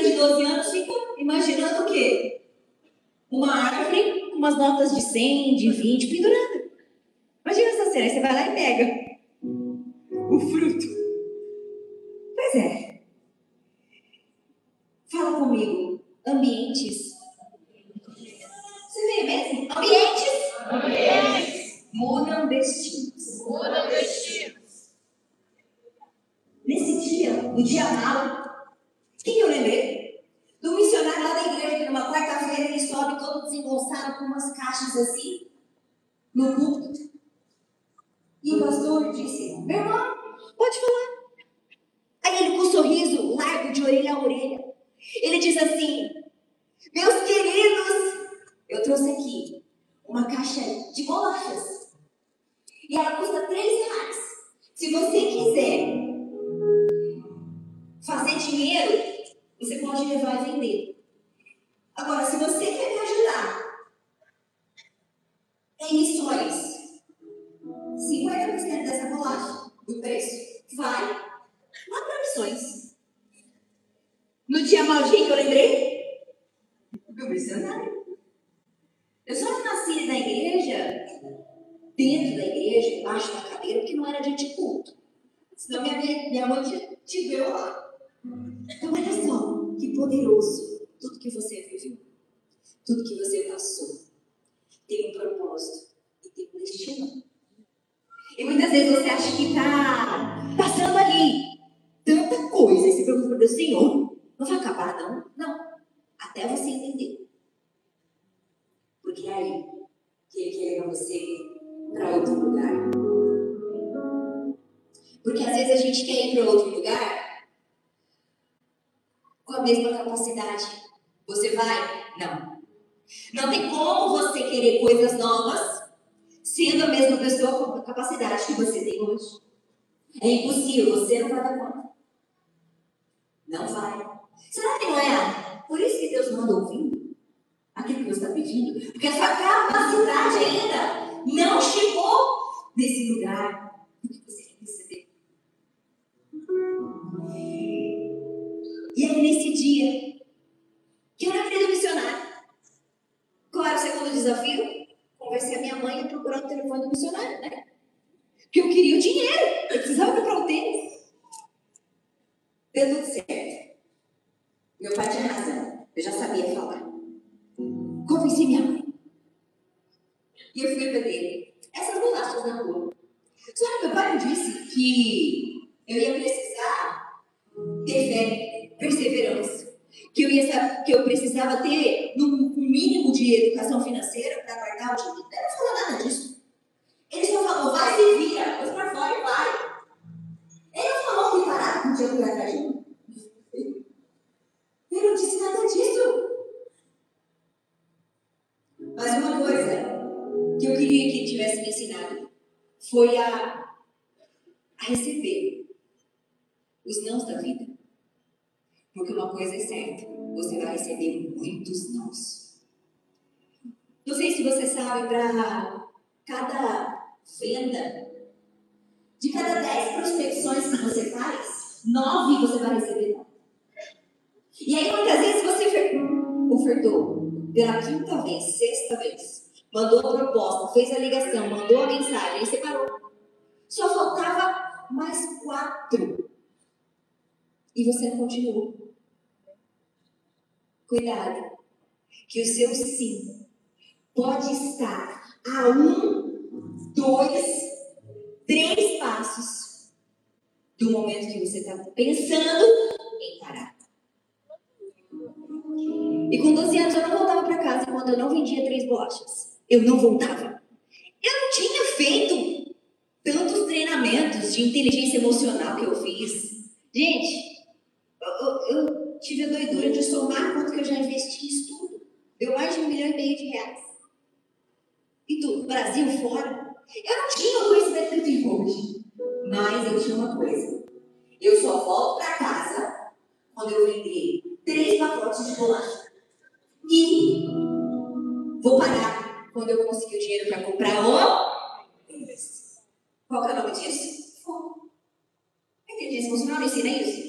de 12 anos fica imaginando o quê? Uma árvore com umas notas de 100, de 20 pendurada. Imagina essa cena, aí você vai lá e pega o fruto. Pois é. Fala comigo. Ambientes. Você vê mesmo? Ambientes mudam destinos. Nesse dia, no dia mau, quem eu lembrei? Do missionário lá da igreja, que numa quarta-feira ele sobe todo desengonçado com umas caixas assim, no púlpito. E o pastor disse: meu irmão, pode falar. Aí ele, com um sorriso largo de orelha a orelha, ele diz assim: meus queridos, eu trouxe aqui uma caixa de bolachas. E ela custa R$3. Se você quiser fazer dinheiro, você pode levar e vender. Agora, se você quer me ajudar em missões, 50% dessa bolacha, do preço, vai lá para missões. No dia maldinho, eu lembrei do missionário. Eu só não nasci na igreja, dentro da igreja, embaixo da cadeira, porque não era dia de culto. Senão minha mãe te deu lá. Então, olha só, que poderoso. Tudo que você viveu, tudo que você passou, tem um propósito e tem um destino. E muitas vezes você acha que está passando ali tanta coisa. E você pergunta para Deus: Senhor, não vai acabar, não? Não. Até você entender. Porque é aí que Ele quer levar você para outro lugar. Porque às vezes a gente quer ir para outro lugar com a mesma capacidade. Você vai? Não. Não tem como você querer coisas novas sendo a mesma pessoa com a capacidade que você tem hoje. É impossível, você não vai dar conta. Não vai. Será que não é por isso que Deus manda ouvir aquilo que você está pedindo? Porque a sua capacidade ainda não chegou nesse lugar que você quer receber. E aí, nesse dia, que eu lembrei do missionário. Qual era o segundo desafio? Convencer a minha mãe a procurar o telefone do missionário, né? Porque eu queria o dinheiro. Eu precisava comprar um tênis. Deu tudo certo. Meu pai tinha razão. Eu já sabia falar. Convenci minha mãe. E eu fui vender essas bolachas na rua. Só que meu pai me disse que eu ia precisar ter fé, perseverança. Que eu precisava ter um mínimo de educação financeira para guardar o dinheiro. Ele não falou nada disso. Ele só falou: vai se vira, põe pra fora e vai. Ele não falou que parar com o dia por atrás de mim. Ele não disse nada disso. Mas uma coisa que eu queria que ele tivesse me ensinado foi a receber os nãos da vida. Porque uma coisa é certa: você vai receber muitos nãos. Não sei se você sabe, para cada venda, de cada 10 prospecções que você faz, 9 você vai receber não. E aí muitas vezes você ofertou pela quinta vez, sexta vez, mandou a proposta, fez a ligação, mandou a mensagem, aí você parou. Só faltava mais 4. E você não continuou. Cuidado, que o seu sim pode estar a 1, 2, 3 passos do momento que você está pensando em parar. E com 12 anos eu não voltava para casa quando eu não vendia 3 bolachas. Eu não voltava. Eu não tinha feito tantos treinamentos de inteligência emocional que eu fiz. Gente, eu tive a doidura de somar quanto que eu já investi em estudo. Deu mais de R$1,5 milhão. E do Brasil fora. Eu não tinha o conhecimento que eu tenho hoje. Mas eu tinha uma coisa. Eu só volto para casa quando eu vender 3 pacotes de bolacha. E vou pagar quando eu conseguir o dinheiro para comprar o... Qual que é o nome disso? Inteligência emocional, não ensina isso?